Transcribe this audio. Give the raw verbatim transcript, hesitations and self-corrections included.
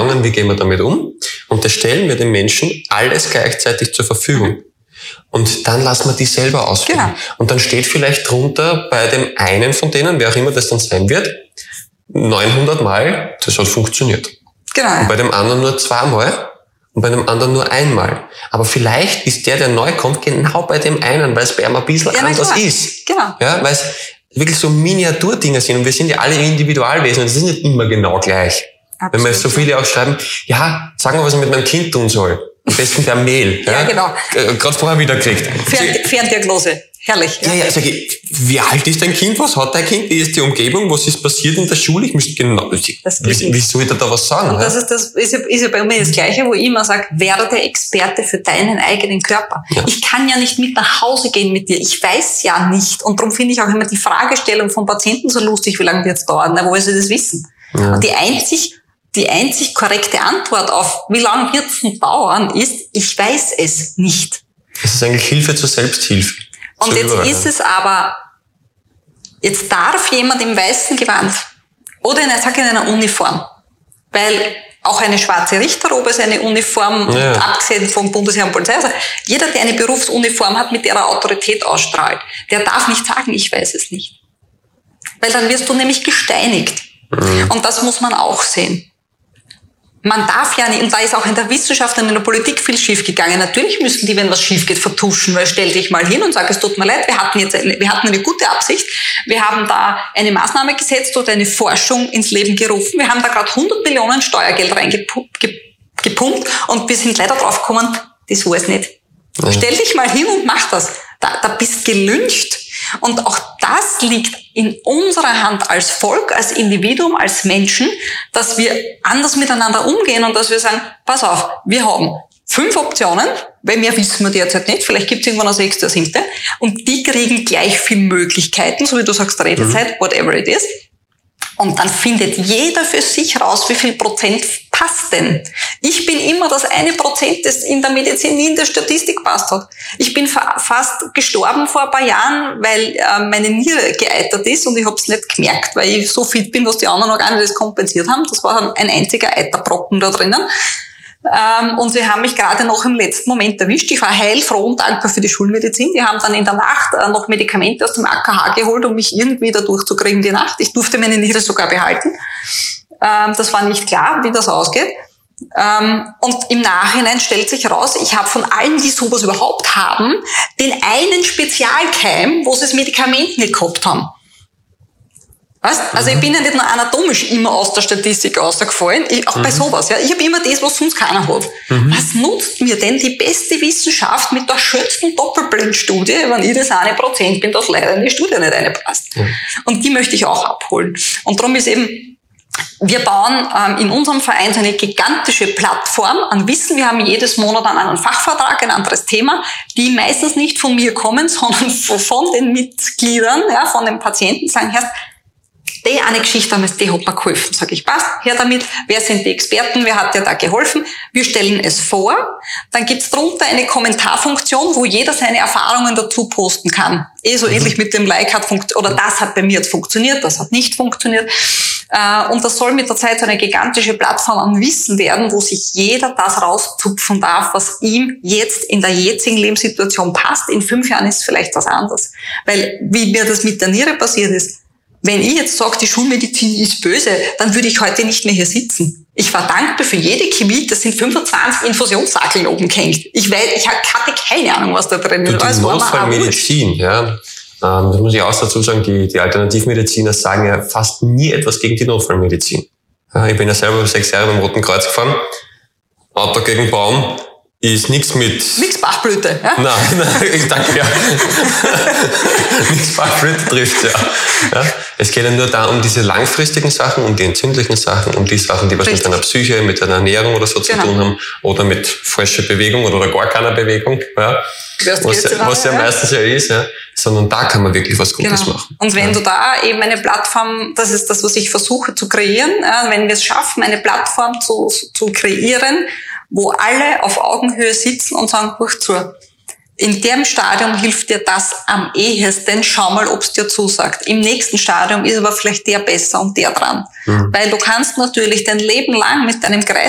Erfahrungen, wie gehen wir damit um? Und das stellen wir den Menschen alles gleichzeitig zur Verfügung. Und dann lassen wir die selber auswählen. Genau. Und dann steht vielleicht drunter bei dem einen von denen, wer auch immer das dann sein wird, neunhundert Mal, das hat funktioniert. Genau. Und bei dem anderen nur zweimal und bei dem anderen nur einmal. Aber vielleicht ist der, der neu kommt, genau bei dem einen, weil es bei ihm ein bisschen ja, anders klar. ist. Genau. Ja, weil es wirklich so Miniaturdinger sind. Und wir sind ja alle Individualwesen und es ist nicht immer genau gleich. Absolut. Wenn wir so viele auch schreiben, ja, sag mal, was ich mit meinem Kind tun soll. Am besten per Mail. Ja, ja genau. Gerade vorher wieder gekriegt. Fern, Ferndiagnose. Herrlich. Ja, ja, sag ich, wie alt ist dein Kind? Was hat dein Kind? Wie ist die Umgebung? Was ist passiert in der Schule? Ich müsste genau, das wie, wie soll ich da was sagen? Und das ist, das ist ja, ist ja bei mir das Gleiche, wo ich immer sage, werde Experte für deinen eigenen Körper. Ja. Ich kann ja nicht mit nach Hause gehen mit dir. Ich weiß ja nicht. Und darum finde ich auch immer die Fragestellung von Patienten so lustig, wie lange wird es dauern? Na, woher sie das wissen? Ja. Und die einzig, die einzig korrekte Antwort auf, wie lange wird es denn dauern, ist, ich weiß es nicht. Es ist eigentlich Hilfe zur Selbsthilfe. Und jetzt ist es aber, jetzt darf jemand im weißen Gewand oder in, ich sag in einer Uniform, weil auch eine schwarze Richterrobe ist eine Uniform, ja. abgesehen vom Bundesheer und Polizei, also jeder, der eine Berufsuniform hat, mit der er Autorität ausstrahlt, der darf nicht sagen, ich weiß es nicht. Weil dann wirst du nämlich gesteinigt. Mhm. Und das muss man auch sehen. Man darf ja nicht, und da ist auch in der Wissenschaft und in der Politik viel schiefgegangen. Natürlich müssen die, wenn was schief geht, vertuschen, weil stell dich mal hin und sag, es tut mir leid, wir hatten jetzt eine, wir hatten eine gute Absicht, wir haben da eine Maßnahme gesetzt oder eine Forschung ins Leben gerufen, wir haben da gerade hundert Millionen Steuergeld reingepumpt und wir sind leider drauf gekommen, das war es nicht. Ja. Stell dich mal hin und mach das. Da, da bist gelyncht. Und auch das liegt in unserer Hand als Volk, als Individuum, als Menschen, dass wir anders miteinander umgehen und dass wir sagen, pass auf, wir haben fünf Optionen, weil mehr wissen wir derzeit nicht, vielleicht gibt es irgendwann eine sechste oder siebte, und die kriegen gleich viele Möglichkeiten, so wie du sagst, Redezeit, mhm. whatever it is. Und dann findet jeder für sich raus, wie viel Prozent passt denn. Ich bin immer das eine Prozent, das in der Medizin nie in der Statistik passt hat. Ich bin fa- fast gestorben vor ein paar Jahren, weil äh, meine Niere geeitert ist und ich habe es nicht gemerkt, weil ich so fit bin, dass die anderen Organe das kompensiert haben. Das war ein einziger Eiterbrocken da drinnen. Ähm, und sie haben mich gerade noch im letzten Moment erwischt. Ich war heilfroh und dankbar für die Schulmedizin. Die haben dann in der Nacht äh, noch Medikamente aus dem A K H geholt, um mich irgendwie da durchzukriegen die Nacht. Ich durfte meine Niere sogar behalten. Ähm, das war nicht klar, wie das ausgeht. Ähm, und im Nachhinein stellt sich heraus, ich habe von allen, die sowas überhaupt haben, den einen Spezialkeim, wo sie das Medikament nicht gehabt haben. Weißt? Also ich bin ja nicht nur anatomisch immer aus der Statistik rausgefallen, ich, auch mhm. bei sowas. Ja. Ich habe immer das, was sonst keiner hat. Mhm. Was nutzt mir denn die beste Wissenschaft mit der schönsten Doppelblindstudie, wenn ich das eine Prozent bin, dass leider in die Studie nicht reinpasst? Mhm. Und die möchte ich auch abholen. Und darum ist eben, wir bauen ähm, in unserem Verein so eine gigantische Plattform an Wissen. Wir haben jedes Monat einen anderen Fachvortrag, ein anderes Thema, die meistens nicht von mir kommen, sondern von den Mitgliedern, ja, von den Patienten, sagen, Herr, die eine Geschichte haben, die hat mir geholfen. Sag ich, passt, her damit. Wer sind die Experten? Wer hat dir da geholfen? Wir stellen es vor. Dann gibt's drunter eine Kommentarfunktion, wo jeder seine Erfahrungen dazu posten kann. Eh so mhm. ähnlich mit dem Like hat funktioniert, oder das hat bei mir jetzt funktioniert, das hat nicht funktioniert. Und das soll mit der Zeit so eine gigantische Plattform an Wissen werden, wo sich jeder das rauszupfen darf, was ihm jetzt in der jetzigen Lebenssituation passt. In fünf Jahren ist es vielleicht was anderes. Weil, wie mir das mit der Niere passiert ist, wenn ich jetzt sage, die Schulmedizin ist böse, dann würde ich heute nicht mehr hier sitzen. Ich war dankbar für jede Chemie, das sind fünfundzwanzig Infusionssackeln oben gehängt. Ich weiß, ich hatte keine Ahnung, was da drin ist. Die Notfallmedizin, ja. Ähm, das muss ich auch dazu sagen, die, die Alternativmediziner sagen ja fast nie etwas gegen die Notfallmedizin. Ja, ich bin ja selber sechs Jahre beim Roten Kreuz gefahren. Auto gegen Baum. Ist nichts mit... Nix Bachblüte, ja? Nein, nein, ich danke, ja. Nichts Bachblüte trifft, ja. ja. Es geht ja nur da um diese langfristigen Sachen, um die entzündlichen Sachen, um die Sachen, die was Richtig. mit deiner Psyche, mit deiner Ernährung oder so zu genau. tun haben, oder mit falscher Bewegung oder gar keiner Bewegung, ja. Was, was ja, ja meistens ja ist, ja. Sondern da kann man wirklich was Gutes genau. machen. Und wenn ja. du da eben eine Plattform, das ist das, was ich versuche zu kreieren, ja, wenn wir es schaffen, eine Plattform zu, zu kreieren, wo alle auf Augenhöhe sitzen und sagen, huch zu, in dem Stadium hilft dir das am ehesten, schau mal, ob es dir zusagt. Im nächsten Stadium ist aber vielleicht der besser und der dran. Mhm. Weil du kannst natürlich dein Leben lang mit deinem Kreis